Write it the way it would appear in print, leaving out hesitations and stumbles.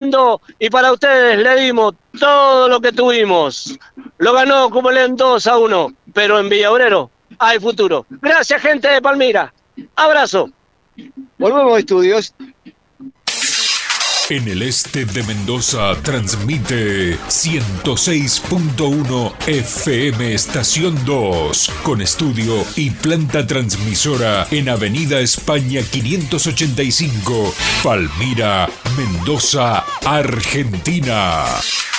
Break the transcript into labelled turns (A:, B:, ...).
A: lindo y para ustedes le dimos todo lo que tuvimos. Lo ganó Cumberland 2-1, pero en Villa Obrero hay futuro. Gracias, gente de Palmira. Abrazo.
B: Volvemos a estudios.
C: En el este de Mendoza transmite 106.1 FM Estación 2, con estudio y planta transmisora en Avenida España 585, Palmira, Mendoza, Argentina.